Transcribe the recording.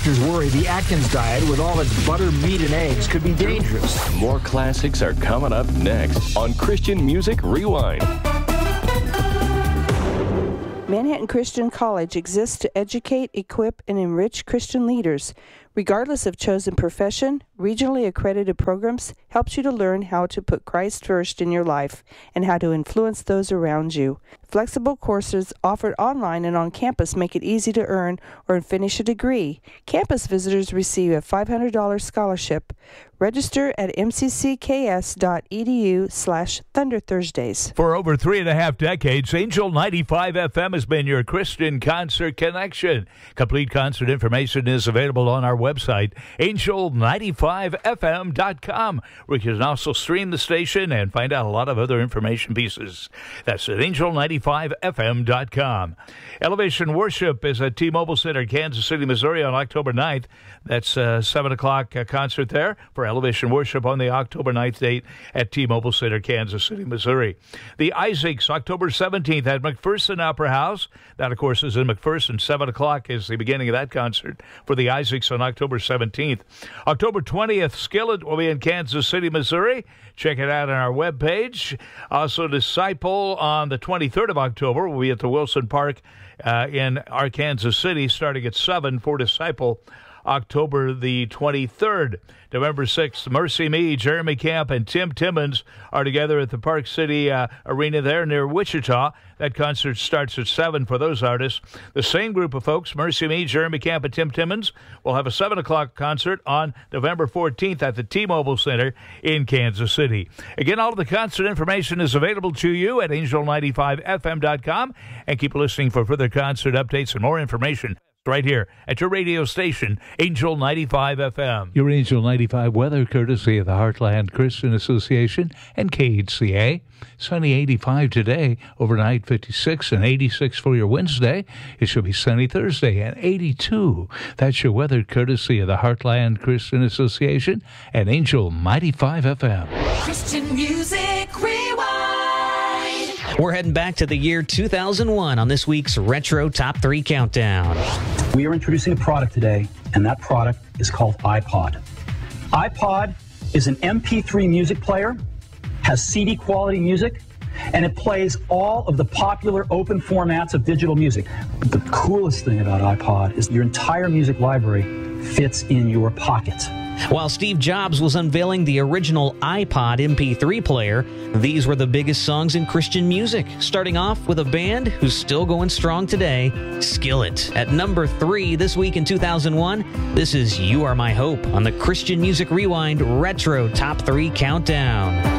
Doctors worry the Atkins diet with all its butter, meat, and eggs could be dangerous. More classics are coming up next on Christian Music Rewind. Manhattan Christian College exists to educate, equip, and enrich Christian leaders. Regardless of chosen profession, regionally accredited programs helps you to learn how to put Christ first in your life and how to influence those around you. Flexible courses offered online and on campus make it easy to earn or finish a degree. Campus visitors receive a $500 scholarship. Register at mccs.edu/Thunder Thursdays. For over 3.5 decades, Angel 95 FM has been your Christian concert connection. Complete concert information is available on our website, angel95fm.com, where you can also stream the station and find out a lot of other information pieces. That's at angel95fm.com. Elevation Worship is at T-Mobile Center, Kansas City, Missouri on October 9th. That's a 7 o'clock concert there for Elevation Worship on the October 9th date at T-Mobile Center, Kansas City, Missouri. The Isaacs, October 17th at McPherson Opera House. That, of course, is in McPherson. 7 o'clock is the beginning of that concert for the Isaacs on October 17th. October 20th, Skillet will be in Kansas City, Missouri. Check it out on our webpage. Also, Disciple on the 23rd of October will be at the Wilson Park in Arkansas City, starting at 7 for Disciple. October the 23rd. November 6th, Mercy Me, Jeremy Camp, and Tim Timmons are together at the Park City Arena there near Wichita. That concert starts at 7 for those artists. The same group of folks, Mercy Me, Jeremy Camp, and Tim Timmons, will have a 7 o'clock concert on November 14th at the T-Mobile Center in Kansas City. Again, all of the concert information is available to you at angel95fm.com, and keep listening for further concert updates and more information right here at your radio station, Angel 95 FM. Your Angel 95 weather courtesy of the Heartland Christian Association and KHCA. Sunny 85 today, overnight 56 and 86 for your Wednesday. It should be sunny Thursday and 82. That's your weather courtesy of the Heartland Christian Association and Angel 95 FM. Christian Music Rewind. We're heading back to the year 2001 on this week's Retro Top 3 Countdown. We are introducing a product today, and that product is called iPod. iPod is an MP3 music player, has CD quality music, and it plays all of the popular open formats of digital music. But the coolest thing about iPod is your entire music library fits in your pocket. While Steve Jobs was unveiling the original iPod MP3 player, these were the biggest songs in Christian music, starting off with a band who's still going strong today, Skillet. At number 3 this week in 2001, this is You Are My Hope on the Christian Music Rewind Retro Top 3 Countdown.